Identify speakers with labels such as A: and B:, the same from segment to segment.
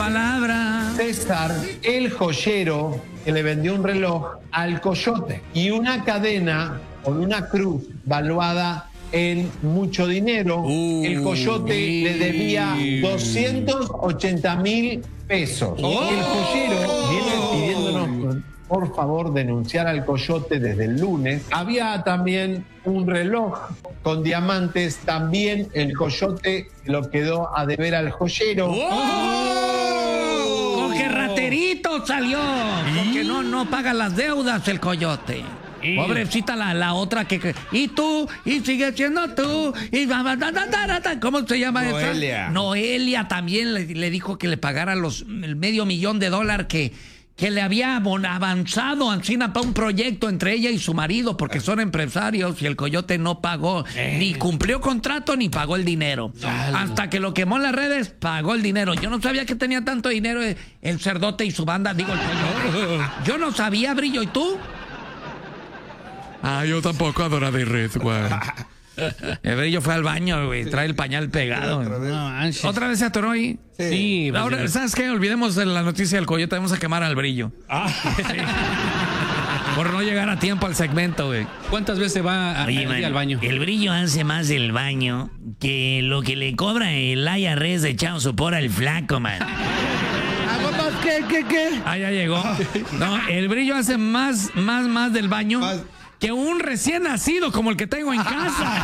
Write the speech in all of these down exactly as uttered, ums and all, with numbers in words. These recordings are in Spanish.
A: palabra.
B: César, el joyero que le vendió un reloj al coyote y una cadena con una cruz valuada en mucho dinero.
A: Uh,
B: el coyote
A: y...
B: le debía doscientos ochenta mil pesos.
A: Oh.
B: El joyero viene pidiéndonos, por favor, denunciar al coyote desde el lunes. Había también un reloj con diamantes. También el coyote lo quedó a deber al joyero.
A: ¡Oh! Con que raterito salió. Porque no, no paga las deudas el coyote. Y... pobrecita la, la otra que, que... Y tú, y sigue siendo tú. Y... ¿cómo se llama esa?
C: Noelia.
A: Noelia también le, le dijo que le pagara los, el medio millón de dólares que, que le había avanzado Ancina para un proyecto entre ella y su marido, porque son empresarios y el coyote no pagó. Eh. Ni cumplió contrato ni pagó el dinero. Salvo. Hasta que lo quemó en las redes, pagó el dinero. Yo no sabía que tenía tanto dinero el cerdote y su banda, digo el coyote. Yo no sabía, Brillo, ¿y tú? Ah, yo tampoco, Adora de Red, güey. El Brillo fue al baño, güey. Trae el pañal pegado.
C: Otra vez,
A: no, ¿Otra vez se atoró ahí?
C: Sí.
A: sí Ahora, ¿sabes qué? Olvidemos de la noticia del coyote. Vamos a quemar al Brillo. Ah. Sí. Por no llegar a tiempo al segmento, güey.
D: ¿Cuántas veces va a,
E: Oye, man, al baño? El Brillo hace más del baño que lo que le cobra el I R S de Chao Sopor al flaco, man.
A: ¿Qué, qué, qué? Ah, ya llegó. No, el Brillo hace más, más, más del baño más. que un recién nacido como el que tengo en casa.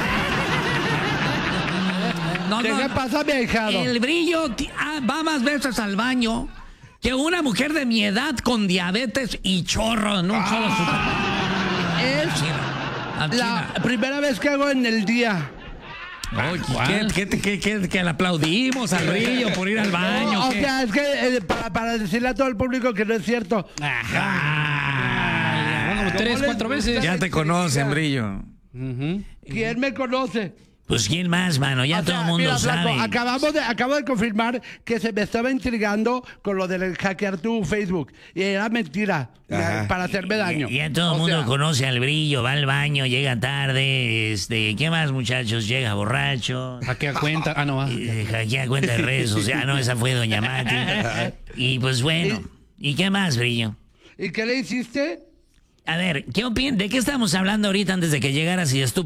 A: No,
F: ¿Qué,
A: no,
F: ¿Qué pasa, mi ahijado?
A: El Brillo ah, va más veces al baño que una mujer de mi edad con diabetes y chorro en un ah. solo
F: super. Es la primera vez que hago en el día.
A: Oh, ¿qué, qué, qué, qué, que le aplaudimos al Brillo por ir al baño.
F: No, o sea, es que eh, para, para decirle a todo el público que no es cierto.
D: Ajá. Bueno, tres, cuatro veces.
A: Ya te conocen, Brillo.
F: Uh-huh. ¿Quién me conoce?
E: Pues quién más, mano, ya o todo el mundo mira, sabe.
F: Flaco, acabamos de, acabo de confirmar que se me estaba intrigando con lo del hackear tu Facebook. Y era mentira, ya, para hacerme daño.
E: Ya, ya todo el mundo sea, conoce al Brillo, va al baño, llega tarde, este, ¿qué más, muchachos? Llega borracho.
D: Hackea cuenta, ah, no.
E: Eh, hackea cuenta de redes sociales, no, esa fue Doña Mati. Y pues bueno, ¿y qué más, Brillo?
F: ¿Y qué le hiciste?
E: A ver, ¿qué opinas? ¿De qué estamos hablando ahorita antes de que llegaras y estúpido?